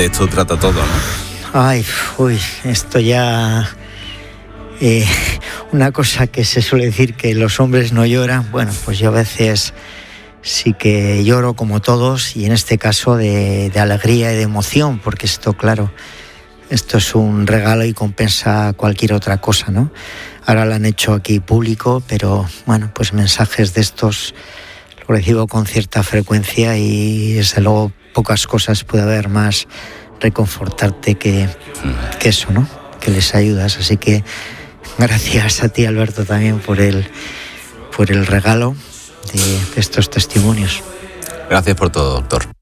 de esto trata todo, ¿no? Ay, esto ya... una cosa que se suele decir que los hombres no lloran, bueno, pues yo a veces sí que lloro como todos, y en este caso de alegría y de emoción, porque esto, claro, esto es un regalo y compensa cualquier otra cosa, ¿no? Ahora lo han hecho aquí público, pero bueno, pues mensajes de estos lo recibo con cierta frecuencia, y desde luego pocas cosas puede haber más reconfortarte que eso, ¿no? Que les ayudas. Así que gracias a ti, Alberto, también por el regalo de estos testimonios. Gracias por todo, doctor.